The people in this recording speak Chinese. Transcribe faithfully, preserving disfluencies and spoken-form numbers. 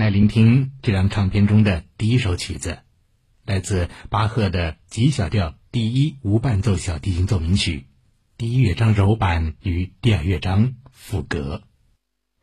来聆听这张唱片中的第一首曲子，来自巴赫的 G 小调第一无伴奏小提琴奏鸣曲，第一乐章柔板与第二乐章赋格。